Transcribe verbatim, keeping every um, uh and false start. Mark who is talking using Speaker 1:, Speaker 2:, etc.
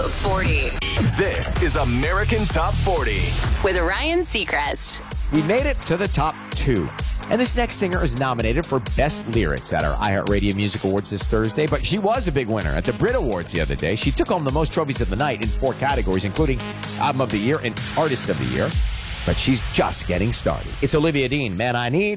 Speaker 1: forty.
Speaker 2: This is American Top forty.
Speaker 1: With Ryan Seacrest.
Speaker 3: We made it to the top two. And this next singer is nominated for Best Lyrics at our iHeartRadio Music Awards this Thursday, but she was a big winner at the Brit Awards the other day. She took home the most trophies of the night in four categories, including Album of the Year and Artist of the Year. But she's just getting started. It's Olivia Dean, Man I Need.